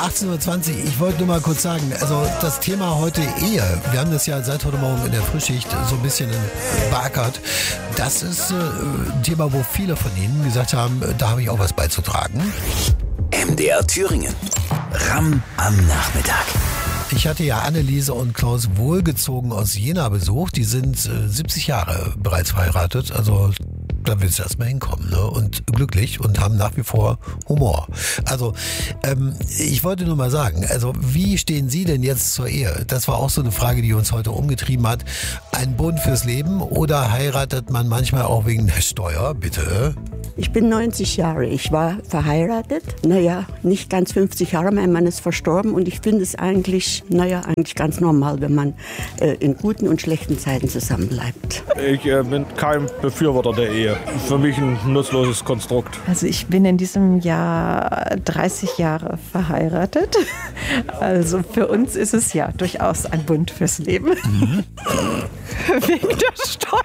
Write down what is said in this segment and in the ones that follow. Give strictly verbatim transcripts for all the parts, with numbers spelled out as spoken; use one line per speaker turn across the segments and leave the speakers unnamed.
achtzehn Uhr zwanzig, ich wollte nur mal kurz sagen, also das Thema heute Ehe, wir haben das ja seit heute Morgen in der Frühschicht so ein bisschen beackert. Das ist äh, ein Thema, wo viele von Ihnen gesagt haben, da habe ich auch was beizutragen.
M D R Thüringen. Ramm am Nachmittag.
Ich hatte ja Anneliese und Klaus Wohlgezogen aus Jena besucht. Die sind äh, siebzig Jahre bereits verheiratet, also da willst du erstmal hinkommen, ne? Und glücklich und haben nach wie vor Humor. Also ähm, ich wollte nur mal sagen, also wie stehen Sie denn jetzt zur Ehe? Das war auch so eine Frage, die uns heute umgetrieben hat. Ein Bund fürs Leben oder heiratet man manchmal auch wegen der Steuer? Bitte?
Ich bin neunzig Jahre, ich war verheiratet. Naja, nicht ganz fünfzig Jahre, mein Mann ist verstorben und ich finde es eigentlich, naja, eigentlich ganz normal, wenn man äh, in guten und schlechten Zeiten zusammenbleibt.
Ich äh, bin kein Befürworter der Ehe. Für mich ein nutzloses Konstrukt.
Also ich bin in diesem Jahr dreißig Jahre verheiratet. Also für uns ist es ja durchaus ein Bund fürs Leben. Mhm. Wegen der Steuer.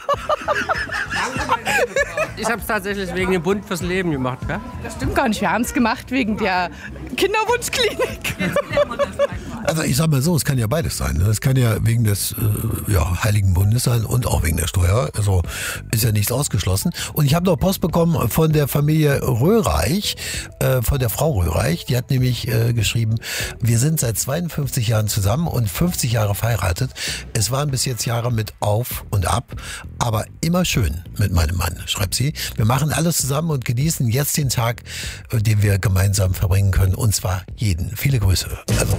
Ich habe es tatsächlich wegen dem Bund fürs Leben gemacht. Gell?
Das stimmt gar nicht. Wir haben es gemacht wegen der Kinderwunschklinik.
Also ich sag mal so, es kann ja beides sein. Es kann ja wegen des äh, ja, Heiligen Bundes sein und auch wegen der Steuer. Also ist ja nichts ausgeschlossen. Und ich habe noch Post bekommen von der Familie Röhreich, äh, von der Frau Röhreich. Die hat nämlich äh, geschrieben, wir sind seit zweiundfünfzig Jahren zusammen und fünfzig Jahre verheiratet. Es waren bis jetzt Jahre mit Auf und Ab, aber immer schön mit meinem Mann, schreibt sie. Wir machen alles zusammen und genießen jetzt den Tag, den wir gemeinsam verbringen können. Und zwar jeden. Viele Grüße. Also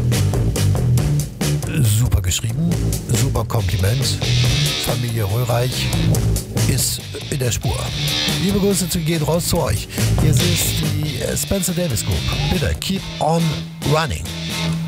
super geschrieben, super Kompliment. Familie Röhreich ist in der Spur. Liebe Grüße zu gehen raus zu euch. Hier ist die Spencer Davis Group. Bitte, keep on running.